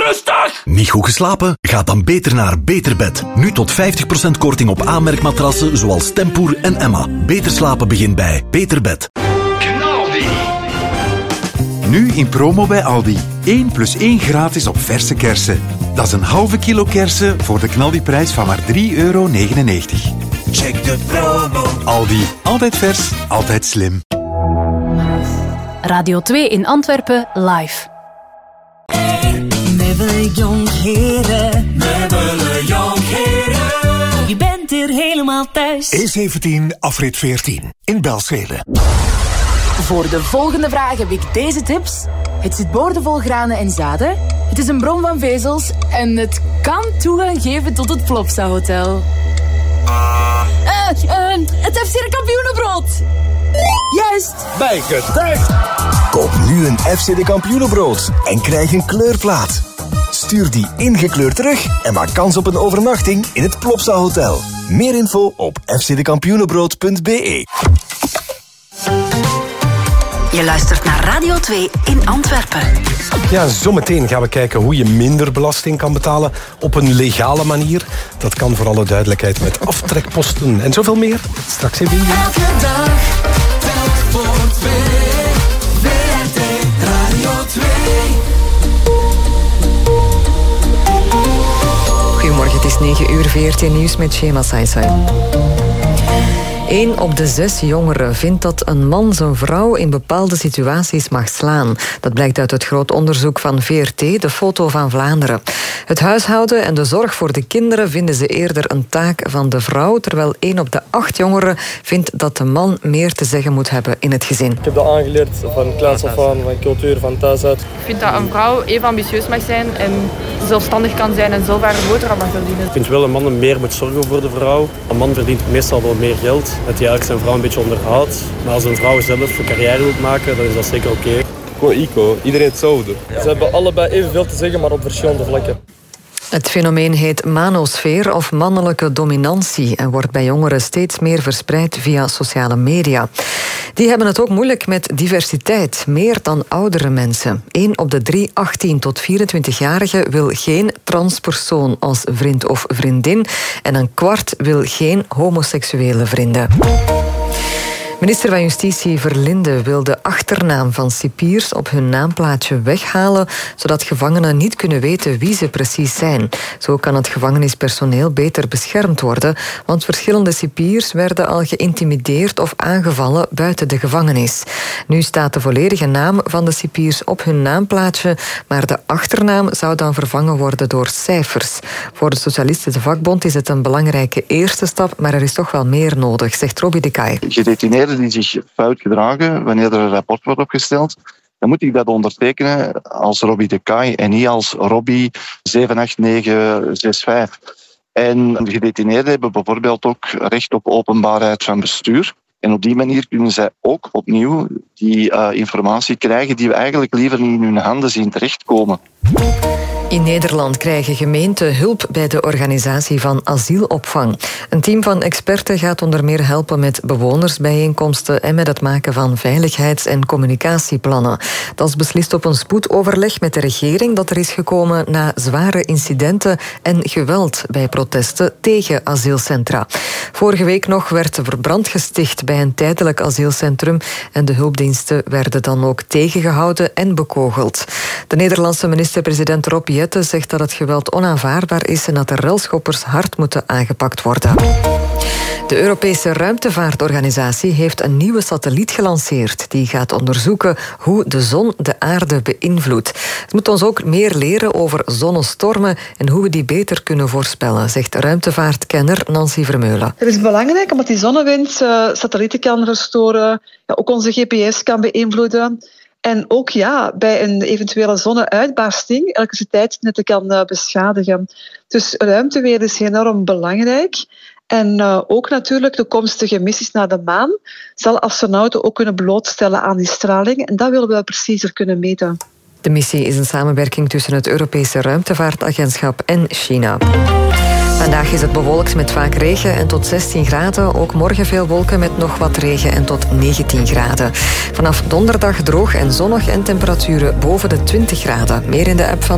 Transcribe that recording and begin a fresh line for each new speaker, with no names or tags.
rustig!
Niet goed geslapen? Ga dan beter naar Beterbed. Nu tot 50% korting op aanmerkmatrassen zoals Tempoer en Emma. Beter slapen begint bij Beterbed.
Knaldi!
Nu in promo bij Aldi. 1 + 1 gratis op verse kersen. Dat is een halve kilo kersen voor de knaldiprijs van maar €3,99.
Check de promo.
Aldi. Altijd vers, altijd slim.
Radio 2 in Antwerpen live.
Mebbele Jongheren.
Mebbele Jongheren.
Je bent hier helemaal thuis.
E17 afrit 14 in Belschede.
Voor de volgende vraag heb ik deze tips. Het zit boordevol granen en zaden. Het is een bron van vezels. En het kan toegang geven tot het Plopsa Hotel. Het FC de Kampioenenbrood. Juist.
Bijgetuigd. Koop nu een FC de Kampioenenbrood en krijg een kleurplaat. Stuur die ingekleurd terug en maak kans op een overnachting in het Plopsa Hotel. Meer info op fcdekampioenenbrood.be.
Je luistert naar Radio 2 in Antwerpen.
Ja, zometeen gaan we kijken hoe je minder belasting kan betalen op een legale manier. Dat kan voor alle duidelijkheid met aftrekposten en zoveel meer. Straks in Wien.
Elke dag, telk voor 2. WRT Radio 2.
Goedemorgen, het is 9 uur, VRT Nieuws met Shema Saisai. 1 op de 6 jongeren vindt dat een man zijn vrouw in bepaalde situaties mag slaan. Dat blijkt uit het groot onderzoek van VRT, de Foto van Vlaanderen. Het huishouden en de zorg voor de kinderen vinden ze eerder een taak van de vrouw, terwijl 1 op de 8 jongeren vindt dat de man meer te zeggen moet hebben in het gezin.
Ik heb dat aangeleerd van kleins af aan, van cultuur, van thuis uit.
Ik vind dat een vrouw even ambitieus mag zijn en zelfstandig kan zijn en zelf haar boterham mag verdienen.
Ik vind wel een man meer moet zorgen voor de vrouw. Een man verdient meestal wel meer geld, dat hij eigenlijk zijn vrouw een beetje onderhoudt. Maar als een vrouw zelf een carrière wil maken, dan is dat zeker oké. Iedereen hetzelfde. Ze hebben allebei evenveel te zeggen, maar op verschillende vlakken.
Het fenomeen heet manosfeer of mannelijke dominantie en wordt bij jongeren steeds meer verspreid via sociale media. Die hebben het ook moeilijk met diversiteit, meer dan oudere mensen. 1 op de 3 18 tot 24-jarigen wil geen transpersoon als vriend of vriendin en 1/4 wil geen homoseksuele vrienden. Minister van Justitie Verlinde wil de achternaam van cipiers op hun naamplaatje weghalen, zodat gevangenen niet kunnen weten wie ze precies zijn. Zo kan het gevangenispersoneel beter beschermd worden, want verschillende cipiers werden al geïntimideerd of aangevallen buiten de gevangenis. Nu staat de volledige naam van de cipiers op hun naamplaatje, maar de achternaam zou dan vervangen worden door cijfers. Voor de Socialistische Vakbond is het een belangrijke eerste stap, maar er is toch wel meer nodig, zegt Robbie de Kaai.
Gedetineerden die zich fout gedragen wanneer er een rapport wordt opgesteld, dan moet ik dat ondertekenen als Robbie de Kaai en niet als Robbie 78965. En de gedetineerden hebben bijvoorbeeld ook recht op openbaarheid van bestuur. En op die manier kunnen zij ook opnieuw die informatie krijgen die we eigenlijk liever niet in hun handen zien terechtkomen.
In Nederland krijgen gemeenten hulp bij de organisatie van asielopvang. Een team van experten gaat onder meer helpen met bewonersbijeenkomsten en met het maken van veiligheids- en communicatieplannen. Dat is beslist op een spoedoverleg met de regering dat er is gekomen na zware incidenten en geweld bij protesten tegen asielcentra. Vorige week nog werd er brand gesticht bij een tijdelijk asielcentrum en de hulpdiensten werden dan ook tegengehouden en bekogeld. De Nederlandse minister-president Rob Jetten zegt dat het geweld onaanvaardbaar is en dat de relschoppers hard moeten aangepakt worden. De Europese Ruimtevaartorganisatie heeft een nieuwe satelliet gelanceerd. Die gaat onderzoeken hoe de zon de aarde beïnvloedt. Het moet ons ook meer leren over zonnestormen en hoe we die beter kunnen voorspellen, zegt ruimtevaartkenner Nancy Vermeulen.
Het is belangrijk omdat die zonnewind satellieten kan verstoren, ook onze GPS kan beïnvloeden. En ook bij een eventuele zonneuitbarsting elektriciteitsnetten kan beschadigen. Dus ruimteweer is enorm belangrijk. En ook natuurlijk toekomstige missies naar de maan zal astronauten ook kunnen blootstellen aan die straling. En dat willen we preciezer kunnen meten.
De missie is een samenwerking tussen het Europese Ruimtevaartagentschap en China. Vandaag is het bewolkt met vaak regen en tot 16 graden. Ook morgen veel wolken met nog wat regen en tot 19 graden. Vanaf donderdag droog en zonnig en temperaturen boven de 20 graden. Meer in de app van